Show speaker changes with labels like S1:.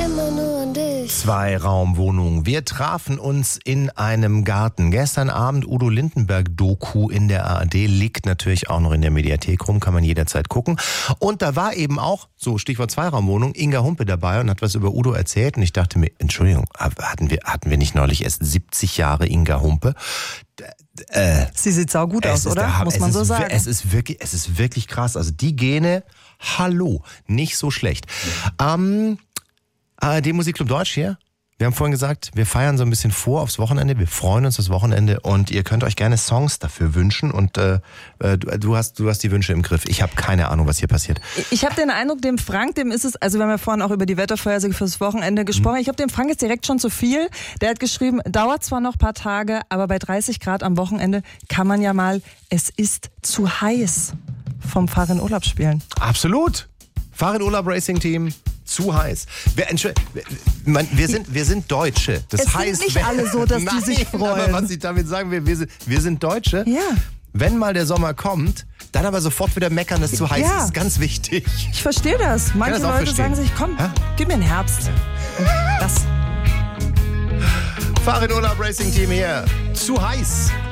S1: immer nur an dich.
S2: Zweiraumwohnung. Wir trafen uns in einem Garten. Gestern Abend Udo Lindenberg-Doku in der ARD, liegt natürlich auch noch in der Mediathek rum, kann man jederzeit gucken. Und da war eben auch, so Stichwort Zweiraumwohnung, Inga Humpe dabei und hat was über Udo erzählt. Und ich dachte mir, Entschuldigung, hatten wir nicht neulich erst 70 Jahre Inga Humpe?
S3: Sie sieht saugut aus, oder? Muss man so sagen.
S2: Es ist wirklich krass. Also die Gene, hallo, nicht so schlecht. ARD Musikclub Deutsch hier. Wir haben vorhin gesagt, wir feiern so ein bisschen vor aufs Wochenende. Wir freuen uns das Wochenende und ihr könnt euch gerne Songs dafür wünschen. Und du hast die Wünsche im Griff. Ich habe keine Ahnung, was hier passiert.
S3: Ich habe den Eindruck, dem Frank, dem ist es, also wir haben ja vorhin auch über die Wettervorhersage fürs Wochenende gesprochen. Ich habe dem Frank jetzt direkt schon zu viel. Der hat geschrieben, dauert zwar noch ein paar Tage, aber bei 30 Grad am Wochenende kann man ja mal, es ist zu heiß, vom Fahr in Urlaub spielen.
S2: Absolut. Fahr in Urlaub Racing Team. Zu heiß. Wir sind Deutsche. Das heißt,
S3: sind nicht alle so, dass die sich freuen.
S2: Aber was ich damit sagen will, wir sind Deutsche.
S3: Ja.
S2: Wenn mal der Sommer kommt, dann aber sofort wieder meckern, dass es zu heiß ist. Ganz wichtig.
S3: Ich verstehe das. Manche Leute sagen sich, komm, gib mir einen Herbst. Das.
S2: Fahr in Urlaub Racing Team hier. Zu heiß.